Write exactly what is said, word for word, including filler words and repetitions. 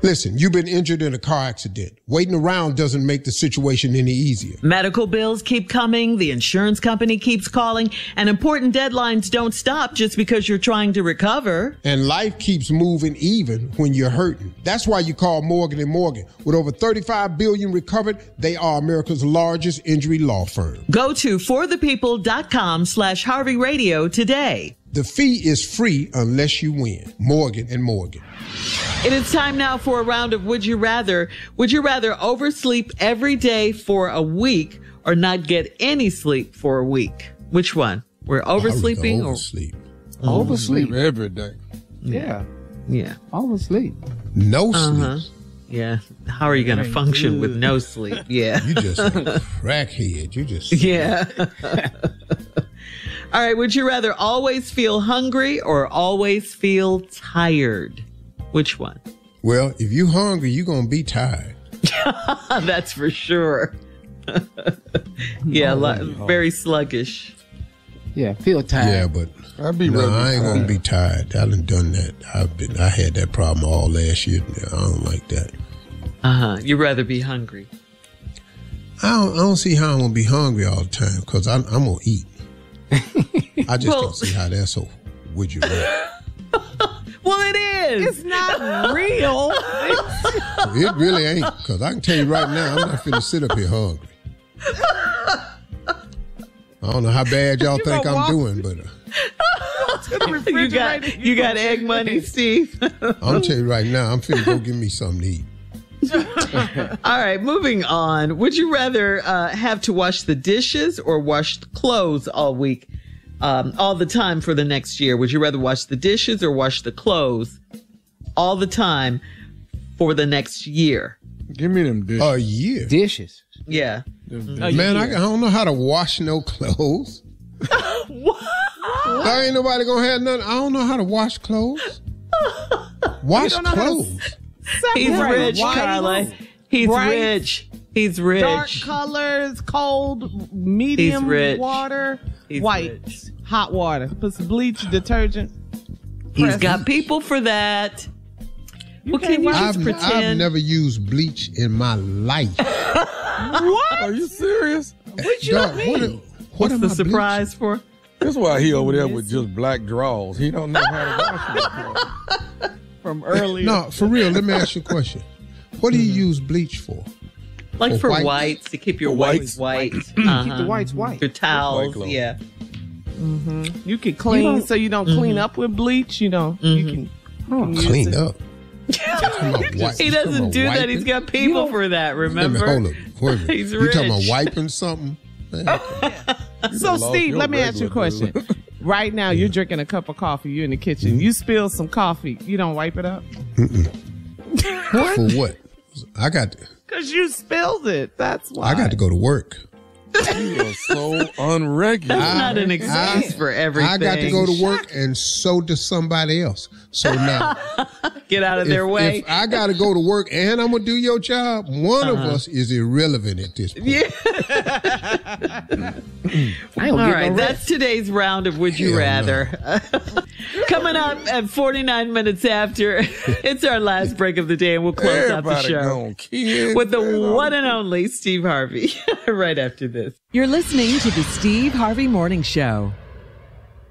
Listen, you've been injured in a car accident. Waiting around doesn't make the situation any easier. Medical bills keep coming, the insurance company keeps calling, and important deadlines don't stop just because you're trying to recover. And life keeps moving even when you're hurting. That's why you call Morgan and Morgan. With over thirty-five billion dollars recovered, they are America's largest injury law firm. Go to forthepeople.com slash Harvey Radio today. The fee is free unless you win. Morgan and Morgan. It is time now for a round of Would You Rather. Would you rather oversleep every day for a week or not get any sleep for a week? Which one? We're oversleeping or oversleep? Mm-hmm. Oversleep every day. Yeah. Yeah. Oversleep. No sleep. Uh-huh. Yeah. How are you going to function with no sleep? Yeah. You just a crackhead. You just. Yeah. All right. Would you rather always feel hungry or always feel tired? Which one? Well, if you're hungry, you're going to be tired. That's for sure. Yeah, li- very sluggish. Yeah, feel tired. Yeah, but I'd be no, I ain't going to be tired. I done done that. I've been. I had that problem all last year. I don't like that. Uh-huh. You'd rather be hungry. I don't, I don't see how I'm going to be hungry all the time because I'm, I'm going to eat. I just well, don't see how that's so. Would you rather? Well, it is. It's not real. It really ain't, because I can tell you right now, I'm not finna sit up here hungry. I don't know how bad y'all you think I'm walk. doing, but uh, you got you got egg money, Steve. I'm gonna tell you right now, I'm finna go give me something to eat. All right, moving on. Would you rather uh, have to wash the dishes or wash clothes all week? Um, all the time for the next year? Would you rather wash the dishes or wash the clothes all the time for the next year? Give me them dishes. A year? Dishes. Yeah. Mm-hmm. Man, I, I don't know how to wash no clothes. What? There ain't nobody gonna have nothing. I don't know how to wash clothes. Wash clothes. He's rich, White, Carla. He's bright, rich. He's rich. Dark colors, cold, medium He's rich. water, He's white, rich. hot water. Put some bleach, detergent. He's got people for that. You well, can you just I've, pretend? I've never used bleach in my life. What? Are you serious? What you Dog, mean? What, what What's am the I surprise bleaching? for? That's why he over there with just black drawers. He don't know how to wash them. From earlier. No, for real, let me ask you a question. What do you use bleach for? Like for, For whites? whites? to keep your For whites whites. white. Uh-huh. Keep the whites white. Your towels, White yeah. Mm-hmm. You can clean You so you don't clean up with bleach. You know, you can, you can Clean use it. up. White, He doesn't do that. He's got people for that, remember? Wait a minute, hold up. Wait a minute. He's You talking about rich. wiping something? Man, So, lost Steve, your let me ask you a regular question. Right now, you're drinking a cup of coffee. You're in the kitchen. You spill some coffee. You don't wipe it up? what? For what? I got to, Because you spilled it. That's why. I got to go to work. You are so unregular. That's not an excuse I- for everything. I got to go to work, and so does somebody else. So now, Get out of if, their way. if I got to go to work and I'm gonna do your job, one Uh-huh. of us is irrelevant at this point. Yeah. I All don't get right, no that's rest. today's round of Would You Hell Rather. Coming up at forty-nine minutes after, it's our last break of the day, and we'll close out the Everybody show gone, kids. with the There's all- one and only Steve Harvey right after this. You're listening to the Steve Harvey Morning Show.